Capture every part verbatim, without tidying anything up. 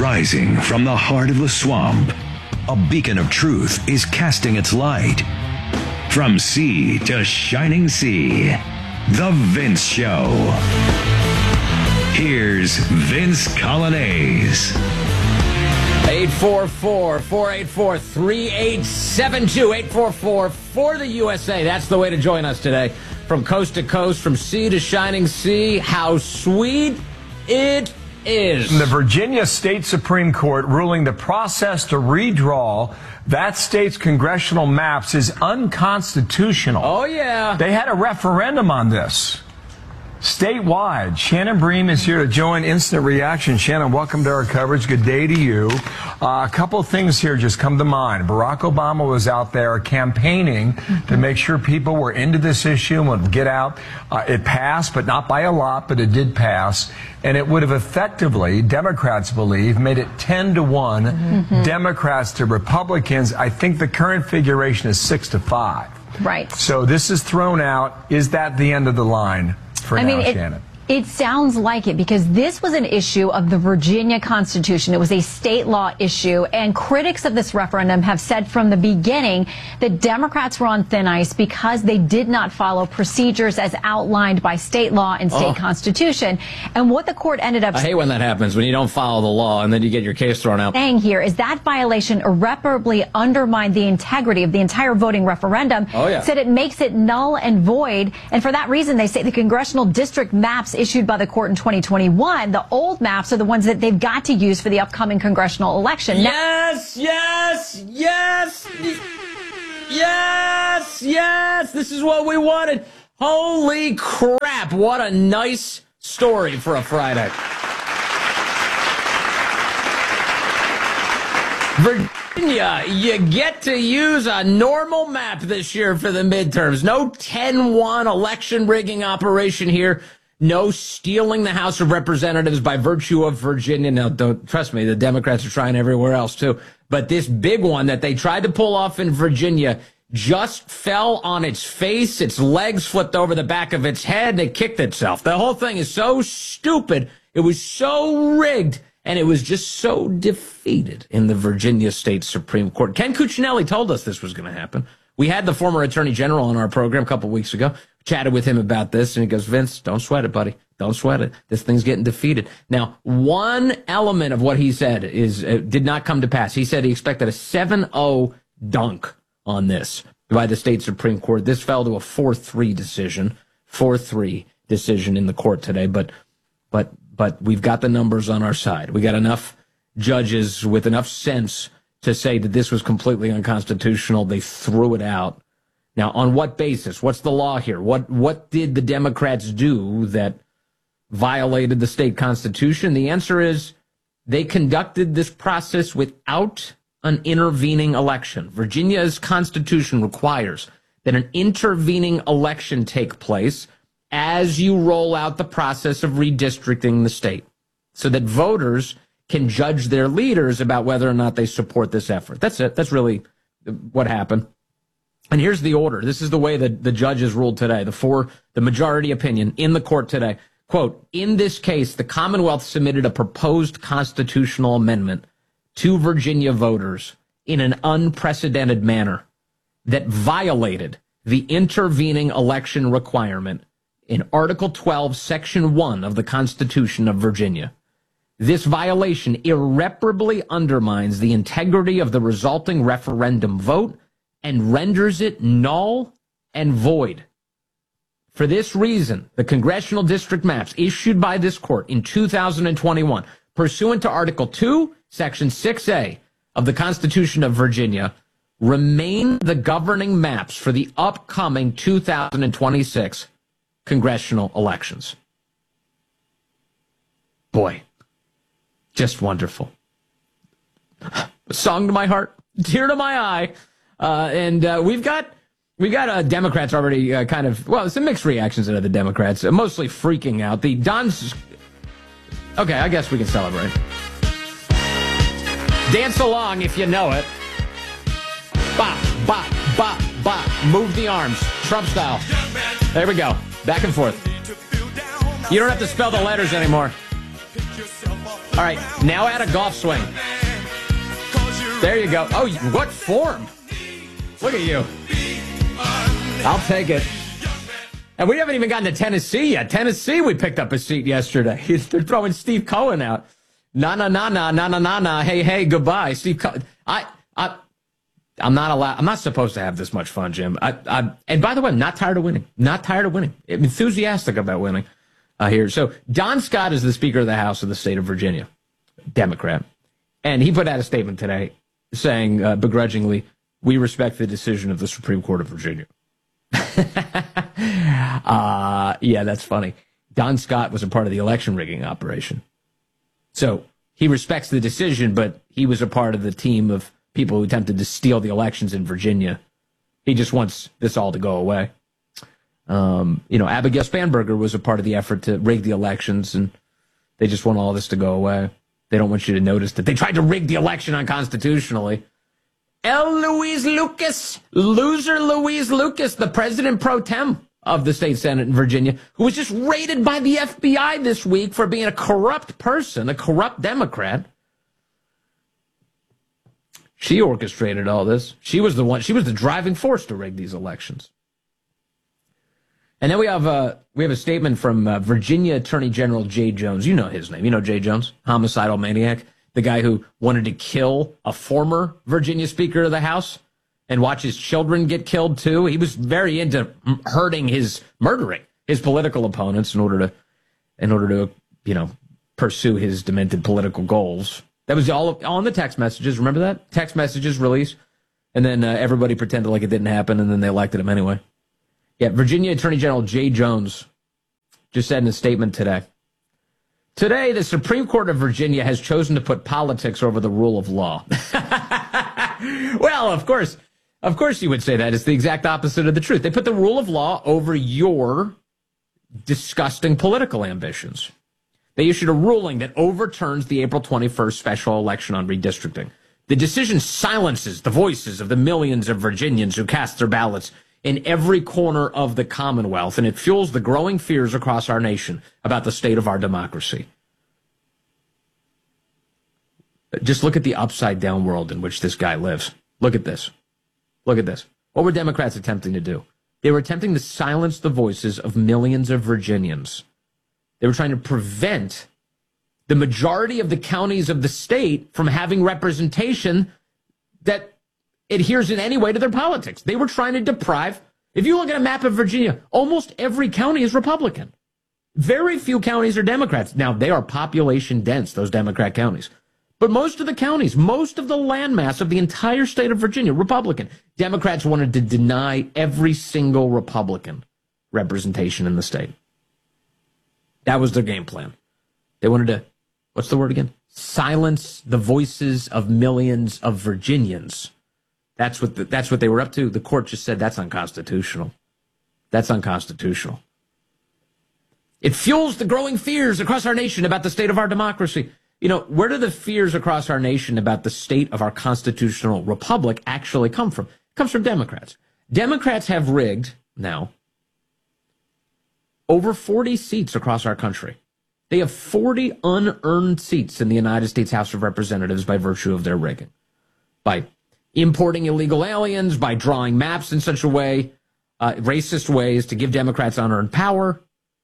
Rising from the heart of the swamp, a beacon of truth is casting its light. From sea to shining sea, The Vince Show. Here's Vince Coglianese. eight four four, four eight four, three eight seven two, eight four four for the U S A. That's the way to join us today. From coast to coast, from sea to shining sea, how sweet it is. The Virginia State Supreme Court ruling the process to redraw that state's congressional maps is unconstitutional. Oh, yeah. They had a referendum on this statewide. Shannon Bream is here to join Instant Reaction. Shannon, welcome to our coverage. Good day to you. Uh, a couple of things here just come to mind. Barack Obama was out there campaigning mm-hmm. to make sure people were into this issue and would get out. Uh, it passed, but not by a lot, but it did pass. And it would have effectively, Democrats believe, made it ten to one mm-hmm. Democrats to Republicans. I think the current figuration is six to five. Right. So this is thrown out. Is that the end of the line? For I now, mean, it, Shannon. It sounds like it, because this was an issue of the Virginia Constitution. It was a state law issue, and critics of this referendum have said from the beginning that Democrats were on thin ice because they did not follow procedures as outlined by state law and state oh. constitution. And what the court ended up I hate when that happens, when you don't follow the law and then you get your case thrown out. Saying here is that violation irreparably undermined the integrity of the entire voting referendum. Oh, yeah. Said it makes it null and void, and for that reason they say the congressional district maps issued by the court in twenty twenty-one, the old maps are the ones that they've got to use for the upcoming congressional election. Yes, yes, yes, yes, yes. This is what we wanted. Holy crap. What a nice story for a Friday. Virginia, you get to use a normal map this year for the midterms. No ten one election rigging operation here. No stealing the House of Representatives by virtue of Virginia. Now, don't trust me, the Democrats are trying everywhere else, too. But this big one that they tried to pull off in Virginia just fell on its face. Its legs flipped over the back of its head, and it kicked itself. The whole thing is so stupid. It was so rigged, and it was just so defeated in the Virginia State Supreme Court. Ken Cuccinelli told us this was going to happen. We had the former Attorney General on our program a couple weeks ago. Chatted with him about this, and he goes, Vince, don't sweat it, buddy. Don't sweat it. This thing's getting defeated. Now, one element of what he said is uh, did not come to pass. He said he expected a seven oh dunk on this by the state Supreme Court. This fell to a four three decision, four three decision in the court today. But, but, but we've got the numbers on our side. We got enough judges with enough sense to say that this was completely unconstitutional. They threw it out. Now, on what basis? What's the law here? What what did the Democrats do that violated the state constitution? The answer is they conducted this process without an intervening election. Virginia's constitution requires that an intervening election take place as you roll out the process of redistricting the state, so that voters can judge their leaders about whether or not they support this effort. That's it. That's really what happened. And here's the order. This is the way that the judges ruled today. The four, the majority opinion in the court today. Quote, in this case, the Commonwealth submitted a proposed constitutional amendment to Virginia voters in an unprecedented manner that violated the intervening election requirement in Article twelve, Section one of the Constitution of Virginia. This violation irreparably undermines the integrity of the resulting referendum vote and renders it null and void. For this reason, the congressional district maps issued by this court in two thousand twenty-one, pursuant to Article two, Section six A of the Constitution of Virginia, remain the governing maps for the upcoming two thousand twenty-six congressional elections. Boy, just wonderful. A song to my heart, tear to my eye. Uh, and uh, we've got we've got uh, Democrats already uh, kind of, well, some mixed reactions out of the Democrats, uh, mostly freaking out. The Don's, okay, I guess we can celebrate. Dance along if you know it. Bop, bop, bop, bop. Move the arms, Trump style. There we go. Back and forth. You don't have to spell the letters anymore. All right, now add a golf swing. There you go. Oh, what form? Look at you. I'll take it. And we haven't even gotten to Tennessee yet. Tennessee, we picked up a seat yesterday. They're throwing Steve Cohen out. Na na na na na na na na. Hey hey, goodbye, Steve Cohen. I I I'm not allowed. I'm not supposed to have this much fun, Jim. I I and by the way, I'm not tired of winning. Not tired of winning. I'm enthusiastic about winning. Uh, here, so Don Scott is the Speaker of the House of the state of Virginia, Democrat, and he put out a statement today saying uh, begrudgingly, "We respect the decision of the Supreme Court of Virginia." uh, yeah, that's funny. Don Scott was a part of the election rigging operation. So he respects the decision, but he was a part of the team of people who attempted to steal the elections in Virginia. He just wants this all to go away. Um, you know, Abigail Spanberger was a part of the effort to rig the elections, and they just want all this to go away. They don't want you to notice that they tried to rig the election unconstitutionally. L. Louise Lucas, loser Louise Lucas, the president pro tem of the state Senate in Virginia, who was just raided by the F B I this week for being a corrupt person, a corrupt Democrat. She orchestrated all this. She was the one, she was the driving force to rig these elections. And then we have a, we have a statement from uh, Virginia Attorney General Jay Jones. You know his name. You know Jay Jones, homicidal maniac, the guy who wanted to kill a former Virginia Speaker of the House and watch his children get killed too. He was very into hurting his, murdering his political opponents in order to, in order to, you know, pursue his demented political goals. That was all, all in the text messages. Remember that? Text messages released. And then uh, everybody pretended like it didn't happen, and then they elected him anyway. Yeah, Virginia Attorney General Jay Jones just said in a statement today, "Today, the Supreme Court of Virginia has chosen to put politics over the rule of law." Well, of course, of course you would say that. It's the exact opposite of the truth. They put the rule of law over your disgusting political ambitions. They issued a ruling that overturns the April twenty-first special election on redistricting. The decision silences the voices of the millions of Virginians who cast their ballots in every corner of the Commonwealth, and it fuels the growing fears across our nation about the state of our democracy. Just look at the upside-down world in which this guy lives. Look at this. Look at this. What were Democrats attempting to do? They were attempting to silence the voices of millions of Virginians. They were trying to prevent the majority of the counties of the state from having representation that adheres in any way to their politics. They were trying to deprive. If you look at a map of Virginia, almost every county is Republican. Very few counties are Democrats. Now, they are population dense, those Democrat counties. But most of the counties, most of the landmass of the entire state of Virginia, Republican. Democrats wanted to deny every single Republican representation in the state. That was their game plan. They wanted to, what's the word again? Silence the voices of millions of Virginians. That's what the, that's what they were up to. The court just said that's unconstitutional. That's unconstitutional. It fuels the growing fears across our nation about the state of our democracy. You know, where do the fears across our nation about the state of our constitutional republic actually come from? It comes from Democrats. Democrats have rigged now over forty seats across our country. They have forty unearned seats in the United States House of Representatives by virtue of their rigging. By importing illegal aliens, by drawing maps in such a way, uh, racist ways to give Democrats unearned power,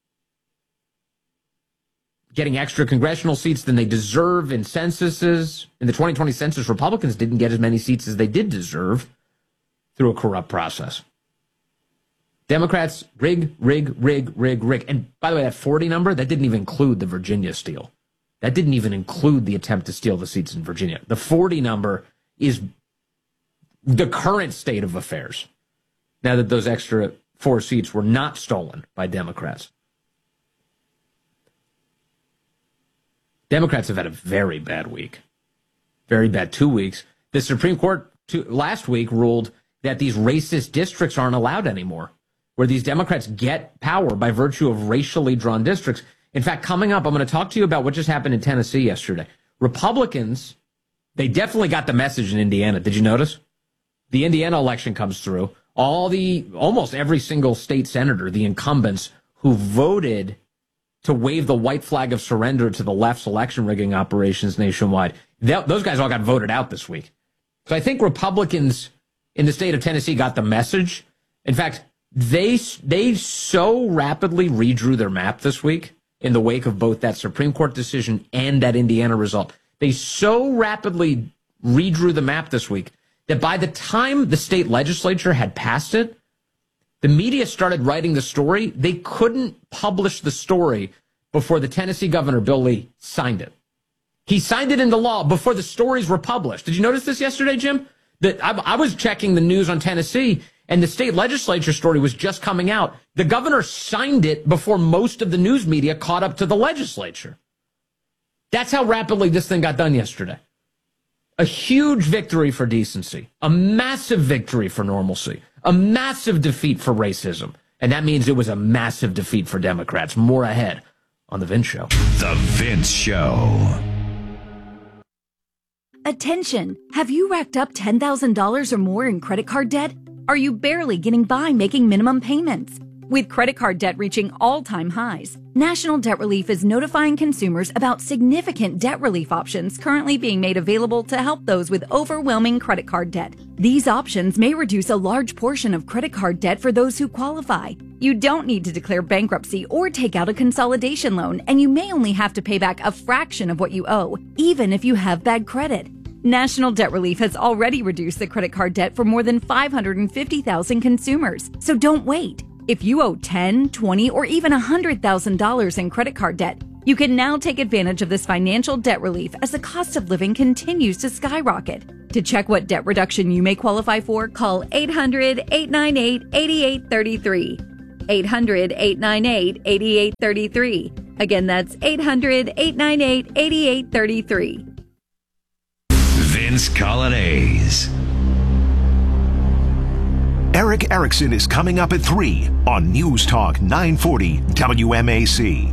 getting extra congressional seats than they deserve in censuses. In the twenty twenty census, Republicans didn't get as many seats as they did deserve through a corrupt process. Democrats rig, rig, rig, rig, rig. And by the way, that forty number, that didn't even include the Virginia steal. That didn't even include the attempt to steal the seats in Virginia. The forty number is the current state of affairs, now that those extra four seats were not stolen by Democrats. Democrats have had a very bad week. Very bad two weeks. The Supreme Court two, last week ruled that these racist districts aren't allowed anymore, where these Democrats get power by virtue of racially drawn districts. In fact, coming up, I'm going to talk to you about what just happened in Tennessee yesterday. Republicans, they definitely got the message in Indiana. Did you notice? The Indiana election comes through. All the, almost every single state senator, the incumbents who voted to wave the white flag of surrender to the left's election rigging operations nationwide. That, those guys all got voted out this week. So I think Republicans in the state of Tennessee got the message. In fact, they they so rapidly redrew their map this week in the wake of both that Supreme Court decision and that Indiana result. They so rapidly redrew the map this week that by the time the state legislature had passed it, the media started writing the story. They couldn't publish the story before the Tennessee governor, Bill Lee, signed it. He signed it into law before the stories were published. Did you notice this yesterday, Jim? That I, I was checking the news on Tennessee, and the state legislature story was just coming out. The governor signed it before most of the news media caught up to the legislature. That's how rapidly this thing got done yesterday. A huge victory for decency, a massive victory for normalcy, a massive defeat for racism. And that means it was a massive defeat for Democrats. More ahead on The Vince Show. The Vince Show. Attention! Have you racked up ten thousand dollars or more in credit card debt? Are you barely getting by making minimum payments? With credit card debt reaching all-time highs, National Debt Relief is notifying consumers about significant debt relief options currently being made available to help those with overwhelming credit card debt. These options may reduce a large portion of credit card debt for those who qualify. You don't need to declare bankruptcy or take out a consolidation loan, and you may only have to pay back a fraction of what you owe, even if you have bad credit. National Debt Relief has already reduced the credit card debt for more than five hundred fifty thousand consumers, so don't wait. If you owe ten thousand dollars, twenty thousand dollars, or even one hundred thousand dollars in credit card debt, you can now take advantage of this financial debt relief as the cost of living continues to skyrocket. To check what debt reduction you may qualify for, call eight hundred, eight nine eight, eight eight three three. eight hundred, eight nine eight, eight eight three three. Again, that's eight hundred, eight nine eight, eight eight three three. Vince Colonnese. Eric Erickson is coming up at three on News Talk nine forty W M A C.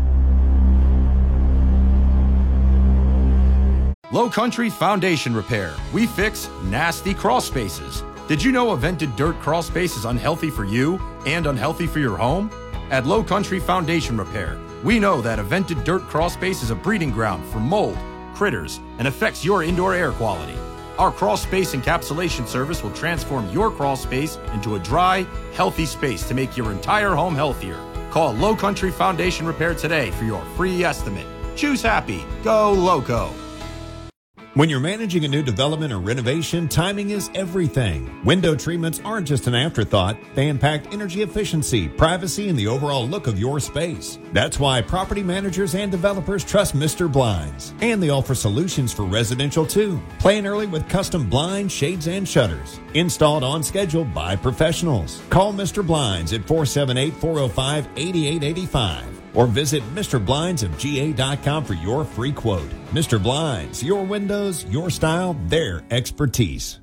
Low Country Foundation Repair. We fix nasty crawl spaces. Did you know a vented dirt crawl space is unhealthy for you and unhealthy for your home? At Low Country Foundation Repair, we know that a vented dirt crawl space is a breeding ground for mold, critters, and affects your indoor air quality. Our crawl space encapsulation service will transform your crawl space into a dry, healthy space to make your entire home healthier. Call Low Country Foundation Repair today for your free estimate. Choose happy. Go Loco. When you're managing a new development or renovation, timing is everything. Window treatments aren't just an afterthought. They impact energy efficiency, privacy, and the overall look of your space. That's why property managers and developers trust Mister Blinds. And they offer solutions for residential too. Plan early with custom blinds, shades, and shutters. Installed on schedule by professionals. Call Mister Blinds at four seven eight, four oh five, eight eight eight five. Or visit Mister Blinds of G A dot com for your free quote. Mister Blinds, your windows, your style, their expertise.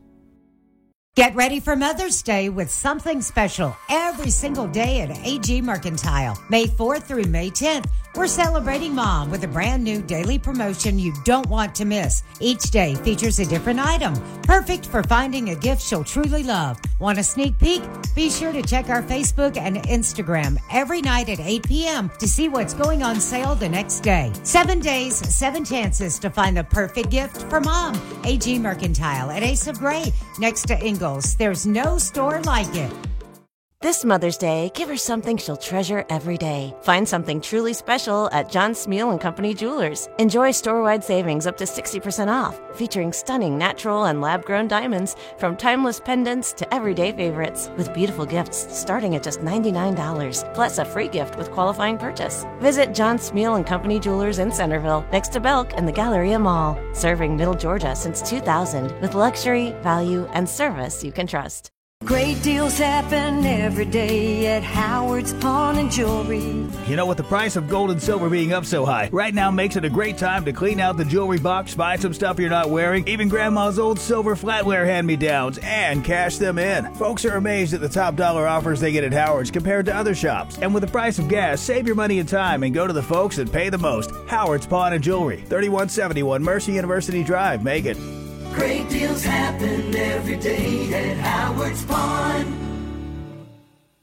Get ready for Mother's Day with something special every single day at A G Mercantile. May fourth through May tenth, we're celebrating Mom with a brand new daily promotion you don't want to miss. Each day features a different item, perfect for finding a gift she'll truly love. Want a sneak peek? Be sure to check our Facebook and Instagram every night at eight p.m. to see what's going on sale the next day. Seven days, seven chances to find the perfect gift for Mom. A G Mercantile at Ace of Gray, next to Ingalls. There's no store like it. This Mother's Day, give her something she'll treasure every day. Find something truly special at John Smeal and Company Jewelers. Enjoy store-wide savings up to sixty percent off, featuring stunning natural and lab-grown diamonds from timeless pendants to everyday favorites, with beautiful gifts starting at just ninety-nine dollars, plus a free gift with qualifying purchase. Visit John Smeal and Company Jewelers in Centerville, next to Belk and the Galleria Mall, serving Middle Georgia since two thousand, with luxury, value, and service you can trust. Great deals happen every day at Howard's Pawn and Jewelry. You know, with the price of gold and silver being up so high, right now makes it a great time to clean out the jewelry box, buy some stuff you're not wearing, even Grandma's old silver flatware hand-me-downs, and cash them in. Folks are amazed at the top dollar offers they get at Howard's compared to other shops. And with the price of gas, save your money and time and go to the folks that pay the most. Howard's Pawn and Jewelry, thirty-one seventy-one Mercy University Drive, Macon. Great deals happen every day at Howard's Pawn.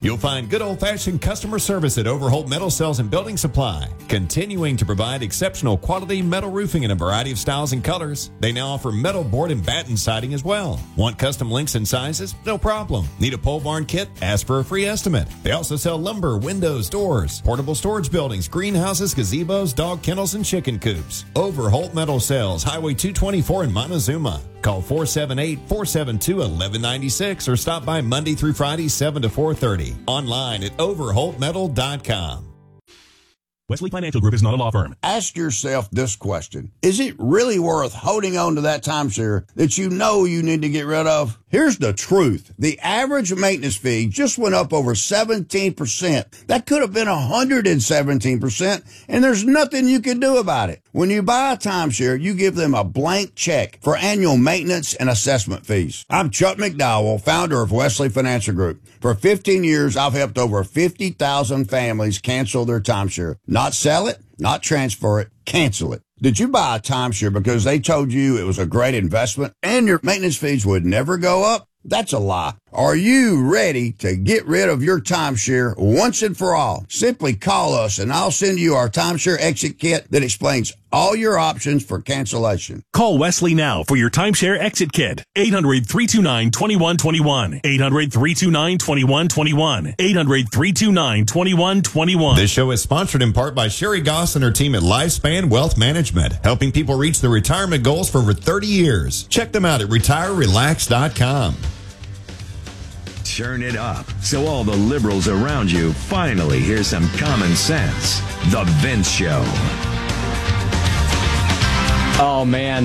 You'll find good old-fashioned customer service at Overholt Metal Sales and Building Supply, continuing to provide exceptional quality metal roofing in a variety of styles and colors. They now offer metal board and batten siding as well. Want custom links and sizes? No problem. Need a pole barn kit? Ask for a free estimate. They also sell lumber, windows, doors, portable storage buildings, greenhouses, gazebos, dog kennels, and chicken coops. Overholt Metal Sales, Highway two twenty-four in Montezuma. Call four seven eight, four seven two, one one nine six or stop by Monday through Friday, seven to four thirty. Online at overholt metal dot com. Wesley Financial Group is not a law firm. Ask yourself this question. Is it really worth holding on to that timeshare that you know you need to get rid of? Here's the truth. The average maintenance fee just went up over seventeen percent. That could have been one hundred seventeen percent, and there's nothing you can do about it. When you buy a timeshare, you give them a blank check for annual maintenance and assessment fees. I'm Chuck McDowell, founder of Wesley Financial Group. For fifteen years, I've helped over fifty thousand families cancel their timeshare. Not sell it, not transfer it, cancel it. Did you buy a timeshare because they told you it was a great investment and your maintenance fees would never go up? That's a lie. Are you ready to get rid of your timeshare once and for all? Simply call us and I'll send you our timeshare exit kit that explains all your options for cancellation. Call Wesley now for your timeshare exit kit. eight hundred, three two nine, two one two one. eight hundred, three two nine, two one two one. eight hundred, three two nine, two one two one. This show is sponsored in part by Sherry Goss and her team at Lifespan Wealth Management, helping people reach their retirement goals for over thirty years. Check them out at retire relax dot com. Turn it up so all the liberals around you finally hear some common sense. The Vince Show. Oh, man.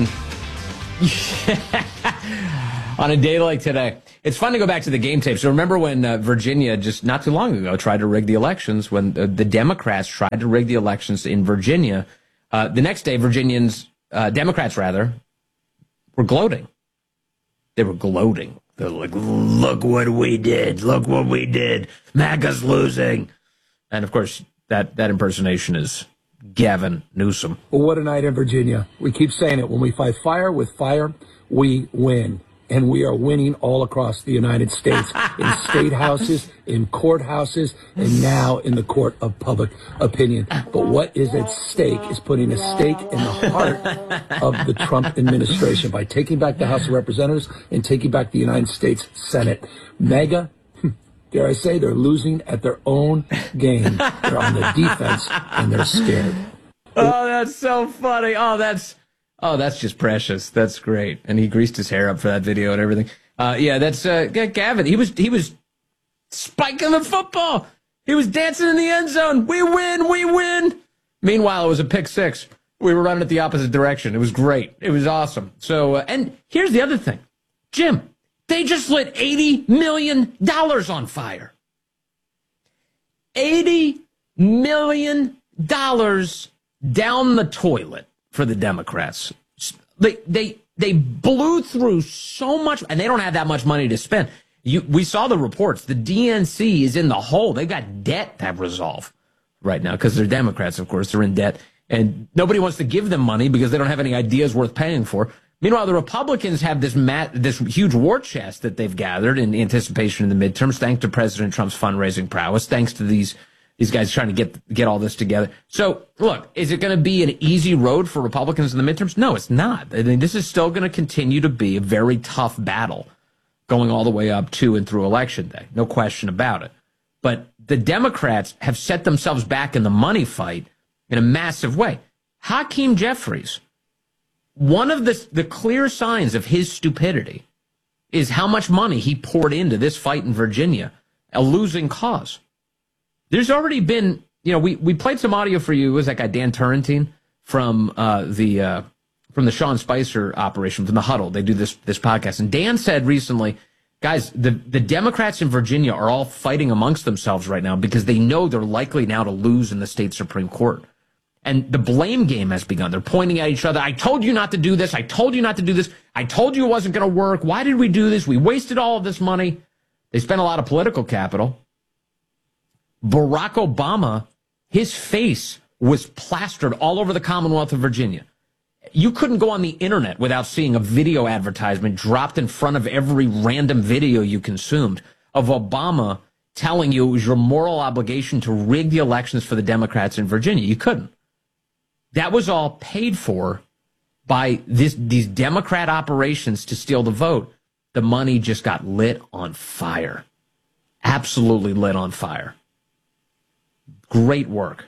On a day like today, it's fun to go back to the game tape. So remember when uh, Virginia, just not too long ago, tried to rig the elections, when uh, the Democrats tried to rig the elections in Virginia. Uh, the next day, Virginians, uh, Democrats rather, were gloating. They were gloating. They're like, look what we did. Look what we did. MAGA's losing. And, of course, that, that impersonation is Gavin Newsom. Well, what a night in Virginia. We keep saying it. When we fight fire with fire, we win. And we are winning all across the United States, in state houses, in courthouses, and now in the court of public opinion. But what is at stake is putting a stake in the heart of the Trump administration by taking back the House of Representatives and taking back the United States Senate. MAGA, dare I say, they're losing at their own game. They're on the defense, and they're scared. Oh, that's so funny. Oh, that's... Oh, that's just precious. That's great. And he greased his hair up for that video and everything. Uh, yeah, that's uh, Gavin. He was he was spiking the football. He was dancing in the end zone. We win, we win. Meanwhile, it was a pick six. We were running it the opposite direction. It was great. It was awesome. So, uh, and here's the other thing. Jim, they just lit eighty million dollars on fire. eighty million dollars down the toilet for the Democrats. They they they blew through so much, and they don't have that much money to spend. You, we saw the reports. The D N C is in the hole. They've got debt to resolve right now because they're Democrats, of course. They're in debt, and nobody wants to give them money because they don't have any ideas worth paying for. Meanwhile, the Republicans have this mat, this huge war chest that they've gathered in anticipation in the midterms, thanks to President Trump's fundraising prowess, thanks to these These guys trying to get get all this together. So, look, is it going to be an easy road for Republicans in the midterms? No, it's not. I mean, this is still going to continue to be a very tough battle going all the way up to and through Election Day. No question about it. But the Democrats have set themselves back in the money fight in a massive way. Hakeem Jeffries, one of the, the clear signs of his stupidity is how much money he poured into this fight in Virginia, a losing cause. There's already been, you know, we, we played some audio for you. It was that guy Dan Turrentine from uh, the uh, from the Sean Spicer operation, from the Huddle. They do this this podcast. And Dan said recently, guys, the, the Democrats in Virginia are all fighting amongst themselves right now because they know they're likely now to lose in the state Supreme Court. And the blame game has begun. They're pointing at each other. I told you not to do this. I told you not to do this. I told you it wasn't going to work. Why did we do this? We wasted all of this money. They spent a lot of political capital. Barack Obama, his face was plastered all over the Commonwealth of Virginia. You couldn't go on the internet without seeing a video advertisement dropped in front of every random video you consumed of Obama telling you it was your moral obligation to rig the elections for the Democrats in Virginia. You couldn't. That was all paid for by this, these Democrat operations to steal the vote. The money just got lit on fire. Absolutely lit on fire. Great work.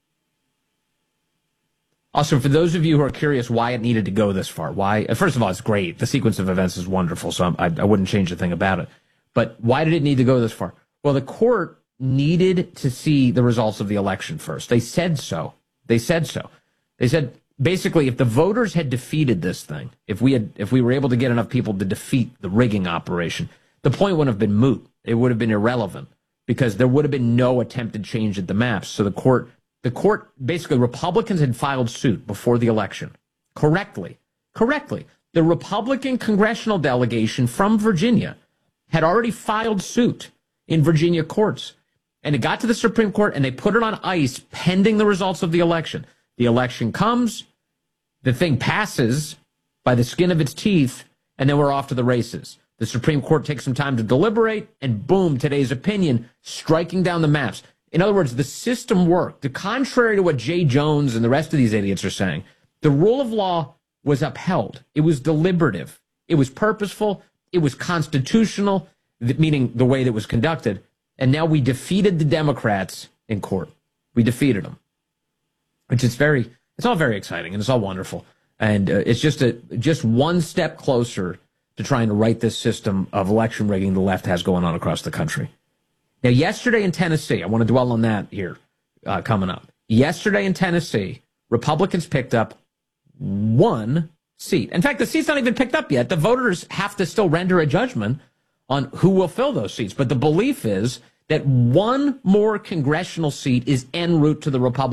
Also, for those of you who are curious why it needed to go this far, why, first of all, it's great. The sequence of events is wonderful, so I, I wouldn't change a thing about it. But why did it need to go this far? Well, the court needed to see the results of the election first. They said so. They said so. They said, basically, if the voters had defeated this thing, if we had, if we were able to get enough people to defeat the rigging operation, the point wouldn't have been moot. It would have been irrelevant because there would have been no attempted change at the maps. So the court, the court, basically, Republicans had filed suit before the election. Correctly. Correctly. The Republican congressional delegation from Virginia had already filed suit in Virginia courts. And it got to the Supreme Court, and they put it on ice pending the results of the election. The election comes, the thing passes by the skin of its teeth, and then we're off to the races. The Supreme Court takes some time to deliberate, and boom, today's opinion, striking down the maps. In other words, the system worked. The contrary to what Jay Jones and the rest of these idiots are saying, the rule of law was upheld. It was deliberative. It was purposeful. It was constitutional, meaning the way that it was conducted. And now we defeated the Democrats in court. We defeated them. Which is very, it's all very exciting and it's all wonderful. And uh, it's just a just one step closer to trying to right this system of election rigging the left has going on across the country. Now, yesterday in Tennessee, I want to dwell on that here uh, coming up. Yesterday in Tennessee, Republicans picked up one seat. In fact, the seat's not even picked up yet. The voters have to still render a judgment on who will fill those seats. But the belief is that one more congressional seat is en route to the Republican